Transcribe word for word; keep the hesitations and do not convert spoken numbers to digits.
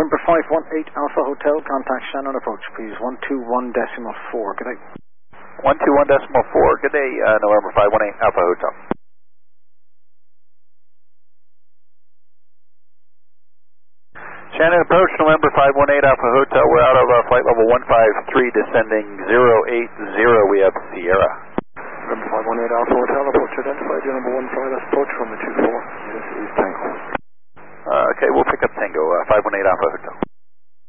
November five one eight Alpha Hotel, contact Shannon approach, please. one two one decimal four. Good day. one two one decimal four. Good day, uh, November five one eight Alpha Hotel. Shannon approach, November five one eight Alpha Hotel. We're out of uh, flight level one five three, descending zero eight zero. We have Sierra. November five one eight Alpha Hotel, approach identified. Your number one five, approach from the two four. This is Tango. Uh, okay, we'll pick up Tango, uh, five one eight Alpha Hotel.